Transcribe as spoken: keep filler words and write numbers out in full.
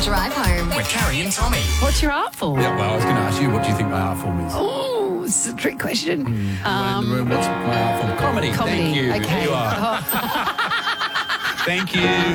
Drive home. With Carrie and Tommy. What's your art form? Yeah, well, I was going to ask you, what do you think my art form is? Oh, it's a trick question. Mm. Um, in the room, what's my art form? Comedy. comedy. Thank you. Okay. Here you are. Thank you.